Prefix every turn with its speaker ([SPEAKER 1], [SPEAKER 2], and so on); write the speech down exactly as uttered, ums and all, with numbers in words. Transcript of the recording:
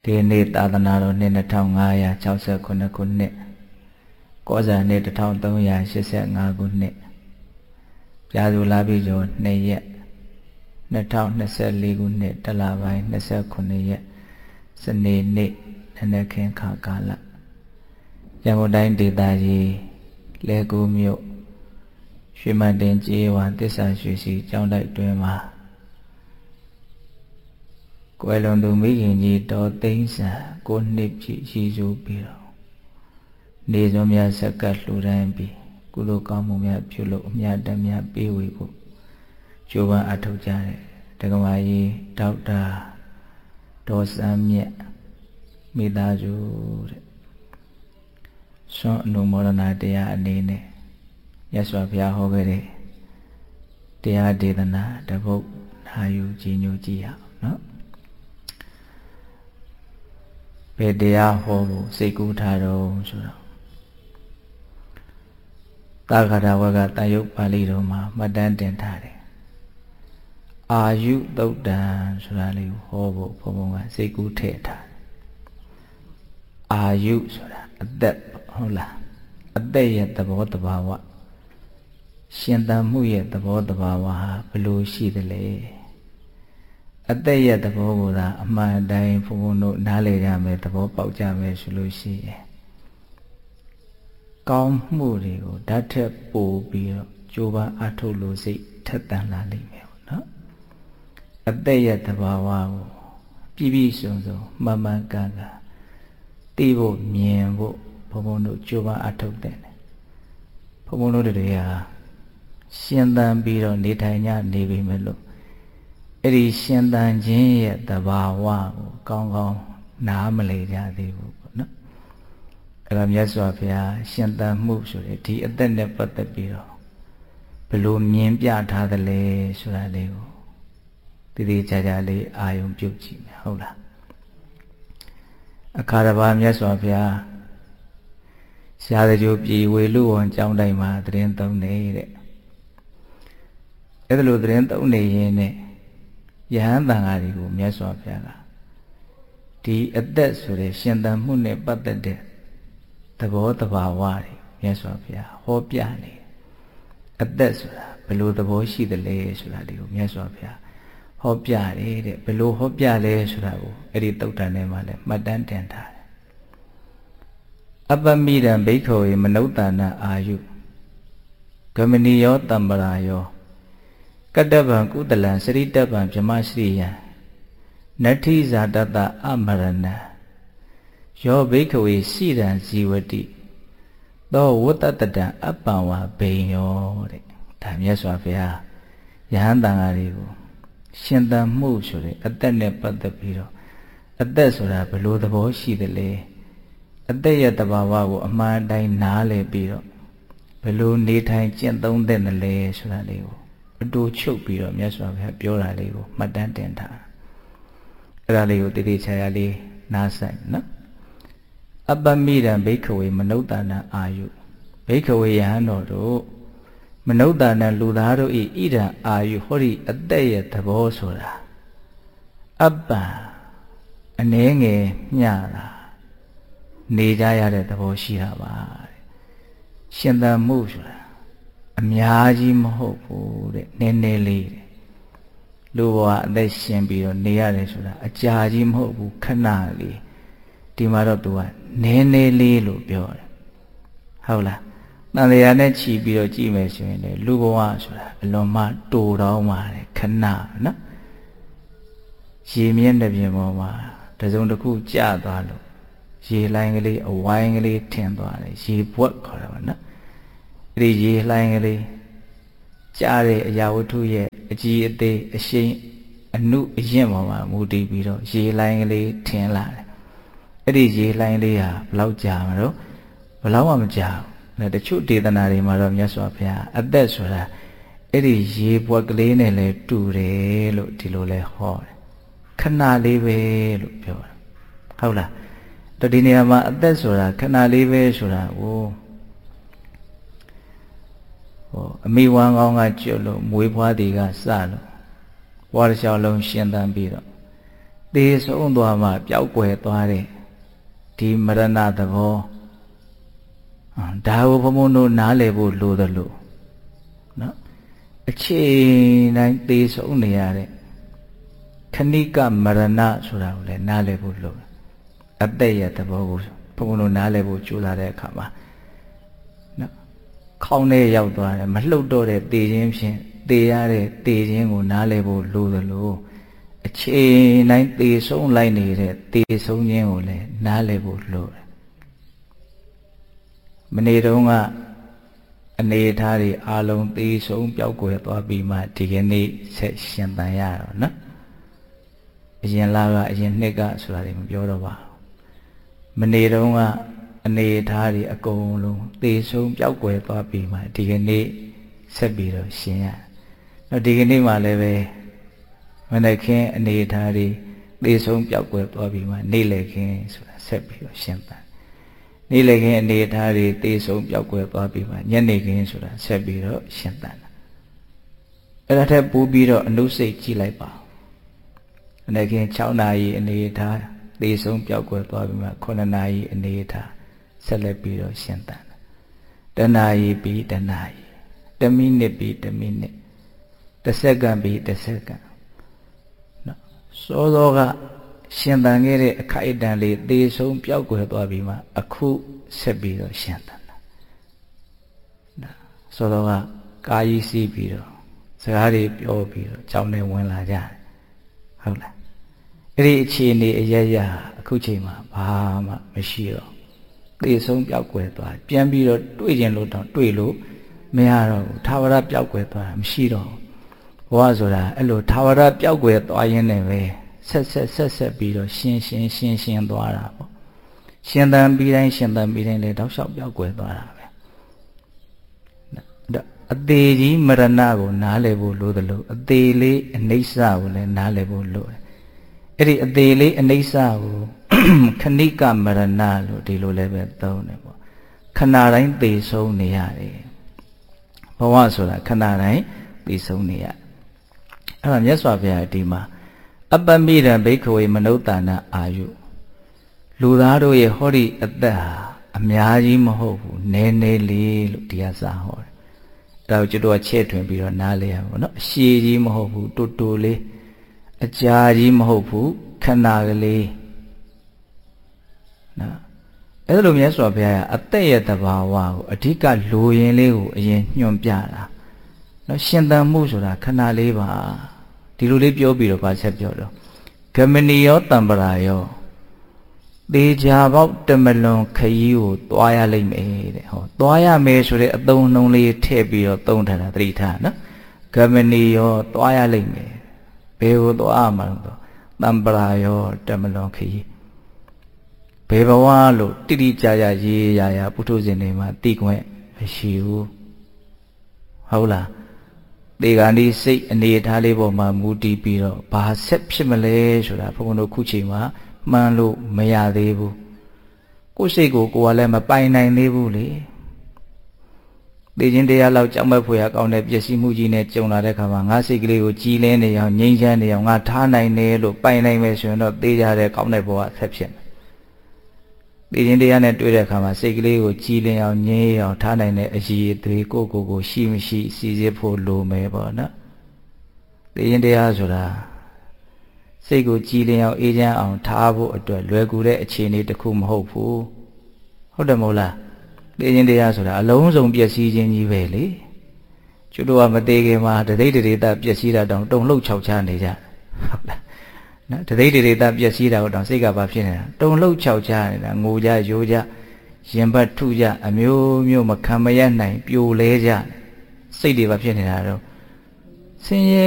[SPEAKER 1] ဒီနေ့သာသနာတော်နှစ်၂၅၆၉ခုနှစ်ကောဇာနှစ်၁၃၈၅ခုနှစ်ပြာသူလာပြီကျော်၂ရက်၂၀၂၄ခုနှစ်တလပိုင်း၂၉ရက်စနေနေ့နနက်ခင်းခါကာလရန်ကုန်တိုင်းဒေသကြီးလဲကူးမြို့ရွှေမန်တင်ကျေးဝါသစ္စာရွှေစီကျောင်းတိုက်တွင်မှာကွယ်လွန်သူမိခင်ကြီးတော်သိန်းစံကိုနှစ်ပြည့်ရည်စူးပြီးတော့နေစွန်များဆက်ကလှူဒန်းပြီးကုသိုလ်ကောင်းမှုများပြုလို့အမြတ်တမ်းပေးဝေဖို့ကြိုးပမ်းအထောက်ကြတဲ့ဒကမာကြီးဒေါက်တာဒေါ်စန်းမြတ်မိသားစုတဲ့ဆွမ်းအနုမောဒနာတရားအနေနဲ့မြတ်စွာဘုရားဟောခဲ့တဲ့တရားဒေသနာတပုတ်နာယူကြည်ညိုကြည့်ရအောင်နော်ဘယ်တရားဟောဖို့စိတ်ကူးထားတော့ဆိုတော့သာဂရဝကတန်ယုတ်ပါဠိတော်မှာမှတ်တမ်းတင်ထားတယ်အာယုသုတ်တံဆိုတာလေးကိုဟောဖို့ဘုံဘုံကစိတ်ကူးထည့်ထားတယ်အာယုဆိုတာအသက်ဟုတ်လားအသက်ရဲ့သဘောတဘာဝရှင်သန်မှုရဲ့သဘောတဘာဝဟာဘယ်လိုရှိသလဲအသက်ရဲ့သဘောကိုသာအမှန်တိုင်းဘုံဘုံတို့နားလည်ကြမယ်သဘောပေါက်ကြမယ်ဆိုလို့ရှိရင်ကောင်းမှုတွေကိုဓာတ်ထက်ပိုပြီးတော့ကြိုးပမ်းအထုတ်လို့စိတ်ထက်သန်လာလိမ့်မယ်နော်အသက်ရဲ့သဘာဝကိုပြည့်ပြည့်စုံစုံမှန်မှန်ကန်ကန်သိဖို့မြင်ဖို့ဘုံဘုံတို့ကြိုးပမ်းအထုတ်တဲ့ဘုံဘုံတို့တွေဟာရှင်သန်ပြီးတော့နေထိုင်ကြနေပြီမလို့အဲ့ဒီရှင်သန်ခြင်းရဲ့သဘာဝကိုကောင်းကောင်းနားမလည်ကြသေးဘူးပေါ့နော်အဲ့ဒါမြတ်စွာဘုရားရှင်သန်မှုဆိုတဲ့ဒီအသက်နဲ့ပတ်သက်ပြီးတော့ဘယ်လိုမြင်ပြထားသလဲဆိုတာလေးကိုတည်တည်ကြကြလေးအာယုံပြုတ်ကြည့်မယ်ဟုတ်လားအခါတစ်ပါးမြတ်စွာဘုရားရှားတကြိုပြည်ဝေလူဝန်ကျောင်းတိုင်းမှာတရင်သုံးနေတဲ့အဲ့ဒါလိုတရင်သုံးနေရင်းနဲ့ယဟန်တန်ဃာတွေကိုမြတ်စွာဘုရားကဒီအသက်ဆိုတဲ့ရှင်သန်မှုနဲ့ပတ်သက်တဲ့သဘောတဘာဝတွေမြတ်စွာဘုရားဟောပြနေအသက်ဆိုတာဘယ်လိုသဘောရှိသလဲဆိုတာဒီကိုမြတ်စွာဘုရားဟောပြတယ်တဲ့ဘယ်လိုဟောပြလဲဆိုတာကိုအဲ့ဒီသုတ်တန်ထဲမှာလည်းမှတ်တမ်းတင်ထားတယ်အပမိတံဘိက္ခဝေမနုဿာနအာယုဂမနိယောတမ္ပရာယောကတ္တဗံကုတလံစရိတဗံဗြဟ္မစရိယံနတ္ထိဇာတတအမရဏံယောဘိက္ခဝေရှိရန်ဇီဝတိသောဝတ္တတတံအပ္ပံဝဘိညောတဲ့ဒါမြတ်စွာဘုရားယဟန်တန်ဃာတွေကိုရှင်သန်မှုဆိုတဲ့အသက်နဲ့ပတ်သက်ပြီးတော့အသက်ဆိုတာဘယ်လိုသဘောရှိသလဲအသက်ရဲ့တဘာဝကိုအမှန်တိုင်းနားလည်ပြီးတော့ဘယ်လိုနေထိုင်ကျင့်သုံးသင့်တယ်လဲဆိုတာလေးကိုအတူချုပ်ပြီးတော့မြတ်စွာဘုရားပြောတာလေးကိုမှတ်တမ်းတင်ထားအဲ့ဒါလေးကိုတည်တည်ချာချာလေးနားဆိုင်နော်အပ္ပမိတံဘိက္ခဝေမနုဿာနအာယုဘိက္ခဝေယဟန်တော်တို့မနုဿာနလူသားတို့ဤဣဒံအာယုဟောဒီအသက်ရဲ့သဘောဆိုတာအပ္ပံအနည်းငယ်မျှတာနေကြရတဲ့သဘောရှိတာပါတဲ့ရှင်သန်မှုဆိုတာအများကြီးမဟုတ်ဘူးတဲ့နည်းနည်းလေးတဲ့လူဘဝအသက်ရှင်ပြီးတော့နေရတယ်ဆိုတာအကြာကြီးမဟုတ်ဘူးခဏလေးဒီမှာတော့သူကနည်းနည်းလေးလို့ပြောတယ်ဟုတ်လားတန်တရားနဲ့ခြီးပြီးတော့ကြည့်မယ်ဆိုရင်လေလူဘဝဆိုတာအလွန်မှတူတော့မှာတယ်ခဏနော်ရေမြင့်တဲ့ပြင်ပေါ်မှာတစုံတစ်ခုကျသွားလို့ရေလိုင်းကလေးအဝိုင်းကလေးထင်သွားတယ်ရေပွက်ခေါ်တာပါနော်အဲ့ဒီရေလှိုင်းကလေးကြားတဲ့အရာဝတ္ထုရဲ့အကြည်အသေးအရှိန်အနုအရင်ပေါ်မှာမူတည်ပြီးတော့ရေလှိုင်းကလေးထင်လာတယ်အဲ့ဒီရေလှိုင်းလေးဟာဘယ်လောက်ကြာမလို့ဘယ်လောက်မှမကြာဘူးတချို့ဒေသနာတွေမှာတော့မြတ်စွာဘုရားအသက်ဆိုတာအဲ့ဒီရေပွက်ကလေးနဲ့လည်းတူတယ်လို့ဒီလိုလဲဟောတယ်ခဏလေးပဲလို့ပြောတယ်ဟုတ်လားတော့ဒီနေရာမှာအသက်ဆိုတာခဏလေးပဲဆိုတာကိုဟောအမိဝမ်းကောင်းကကျွတ်လို့မွေးဖွားသည်ကစလို့ဘဝတစ်လျှောက်လုံးရှင်သန်ပြီးတော့သေဆုံးသွားမှပျောက်ကွယ်သွားတဲ့ဒီမရဏသဘောဒါကိုဘုံဘုံတို့နားလည်ဖို့လိုသလိုနော်အချိန်တိုင်းသေဆုံးနေရတဲ့ခဏိကမရဏဆိုတာကိုလည်းနားလည်ဖို့လိုအသက်ရဲ့သဘောကိုဘုံဘုံတို့နားလည်ဖို့ကြိုးစားတဲ့အခါမှာနော်ခေါင်းထဲရောက်သွားတယ်မလှုပ်တော့တဲ့သေခြင်းဖြင့်သေရတဲ့သေခြင်းကိုနားလည်ဖို့လိုသလိုအချိန်တိုင်းသေဆုံးလိုက်နေတဲ့သေဆုံးခြင်းကိုလည်းနားလည်ဖို့လိုတယ်မနေ့တုန်းကအနေထားတွေအလုံးသေဆုံးပျောက်ကွယ်သွားပြီးမှဒီကနေ့ဆက်ရှင်သန်ရတော့နော်အရင်လာကအရင်နှစ်ကဆိုတာတွေမပြောတော့ပါဘူးမနေ့တုန်းကအနေထားတွေအကုန်လုံးသေဆုံးပျောက်ကွယ်သွားပြီးမှဒီကနေ့ဆက်ပြီးတော့ရှင်ရတော့ဒီကနေ့မှလည်းပဲမနေ့ခင်းအနေထားတွေသေဆုံးပျောက်ကွယ်သွားပြီးမှနေ့လည်ခင်းဆိုတာဆက်ပြီးတော့ရှင်သန်နေ့လည်ခင်းအနေထားတွေသေဆုံးပျောက်ကွယ်သွားပြီးမှညနေခင်းဆိုတာဆက်ပြီးတော့ရှင်သန်တာအဲ့ဒါထက်ပိုပြီးတော့အနုစိတ်ကြည့်လိုက်ပါမနေ့ခင်း၆နာရီအနေထားသေဆုံးပျောက်ကွယ်သွားပြီးမှခုနှစ်နာရီအနေထားဆက်လက်ပြီးတော့ရှင်သန်တာတနာရီပြီးတနာရီတမိနစ်ပြီးတမိနစ်တစ်စက္ကန့်ပြီးတစ်စက္ကန့်နော်စောစောကရှင်သန်ခဲ့တဲ့အခိုက်အတန့်လေးသေဆုံးပျောက်ကွယ်သွားပြီးမှအခုဆက်ပြီးတော့ရှင်သန်တာနော်စောစောကကာယီစီးပြီးတော့စကားတွေပြောပြီးတော့ကြောင်းနဲ့ဝင်လာကြတယ်ဟုတ်လားအဲ့ဒီအခြေအနေအရရအခုချိန်မှာဘာမှမရှိတော့သေဆုံးပျောက်ကွယ်သွားပြန်ပြီးတော့တွေ့ကျင်လို့တော့တွေ့လို့မရတော့ဘူးထာဝရပျောက်ကွယ်သွားတာမရှိတော့ဘူးဘဝဆိုတာအဲ့လိုထာဝရပျောက်ကွယ်သွားရင်းနဲ့ပဲဆက်ဆက်ဆက်ဆက်ပြီးတော့ရှင်းရှင်းရှင်းရှင်းသွားတာပေါ့ရှင်သန်ပြီးတိုင်းရှင်သန်ပြီးတိုင်းလေတောက်လျှောက်ပျောက်ကွယ်သွားတာပဲအသေးကြီးမရဏကိုနားလည်ဖို့လိုသလိုအသေးလေးအနိစ္စကိုလည်းနားလည်ဖို့လိုတယ်အဲ့ဒီအသေးလေးအနိစ္စကိုခဏိကမရဏလို့ဒီလိုလည်းပဲသုံးတယ်ပေါ့ခဏတိုင်းသေဆုံးနေရတယ်ဘဝဆိုတာခဏတိုင်းသေဆုံးနေရအဲ့ဒါမြတ်စွာဘုရားဒီမှာအပ္ပမိရံဘိက္ခဝေမနုဿာနအာယုလူသားတို့ရဲ့ဟောဒီအသက်ဟာအများကြီးမဟုတ်ဘူးနည်းနည်းလေးလို့ဒီကစာဟောတယ်ဒါကိုကျွတ်တော့ချဲ့ထွင်ပြီးတော့နားလဲရပါဘောနော်အရှိကြီးမဟုတ်ဘူးတူတူလေးအကြာကြီးမဟုတ်ဘူးခဏကလေးနော်အဲ့လိုမြတ်စွာဘုရားကအသက်ရဲ့တဘာဝကိုအဓိကလိုရင်းလေးကိုအရင်ညွှန်ပြတာနော်ရှင်သန်မှုဆိုတာခဏလေးပါဒီလိုလေးပြောပြီးတော့ဗာဆက်ပြောတော့ဂမဏီယောတံပရာယောသေချာပေါက်တမလွန်ခရီးကိုသွားရလိမ့်မယ်တဲ့ဟောသွားရမယ်ဆိုတဲ့အသုံးနှုန်းလေးထည့်ပြီးတော့သုံးထားတာသတိထားနော်ဂမဏီယောသွားရလိမ့်မယ်ဘယ်ကိုသွားမှာတော့တံပရာယောတမလွန်ခရီးဘယ်ဘဝလို့တိတိကျကျရေးရရပုထုဇဉ်တွေမှာသိခွင့်မရှိဘူးဟုတ်လားဒီကနေ့စိတ်အနေထားလေးပေါ်မှာမူတည်ပြီးတော့ဘာဆက်ဖြစ်မလဲဆိုတာဘုန်းဘုန်းတို့ခုချိန်မှာမှန်းလို့မရသေးဘူးကိုယ်စိတ်ကိုကိုယ်ကလည်းမပိုင်နိုင်သေးဘူးလေသိချင်းတရားလောက်ကြောက်မဲ့ဖွယ်ရကောင်းတဲ့ပျက်စီးမှုကြီးနဲ့ကြုံလာတဲ့ခါမှာငါစိတ်ကလေးကိုကြည်လင်းနေအောင်ငြိမ်းချမ်းနေအောင်ငါထားနိုင်တယ်လို့ပိုင်နိုင်မယ်ဆိုရင်တော့သိကြတဲ့ကောင်းတဲ့ဘဝဆက်ဖြစ်မယ်သိချင်းတရားနဲ့တွေ့တဲ့အခါမှာစိတ်ကလေးကိုကြည်လင်အောင်ငြိမ်းအောင်ထားနိုင်တဲ့အရည်အသွေးကိုကိုကိုရှိမရှိစီစစ်ဖို့လိုမယ်ပေါ့နော်သိချင်းတရားဆိုတာစိတ်ကိုကြည်လင်အောင်အေးချမ်းအောင်ထားဖို့အတွက်လွယ်ကူတဲ့အခြေအနေတစ်ခုမဟုတ်ဘူးဟုတ်တယ်မဟုတ်လားသိချင်းတရားဆိုတာအလုံးစုံပျက်စီးခြင်းကြီးပဲလေကျွတ်တော့မသေးခင်မှာတသိတရေတပျက်စီးတာတောင်တုံလှုပ်ခြောက်ချနေကြဟုတ်လားနော်တသိတရေတပျက်စီးတာကိုတောင်စိတ်ကဘာဖြစ်နေတာတုံလှုပ်ခြောက်ချနေတာငိုကြရိုးကြရင်ဘတ်ထုကြအမျိုးမျိုးမခံမရနိုင်ပြိုလဲကြစိတ်တွေဘာဖြစ်နေတာတော့ဆင်းရဲ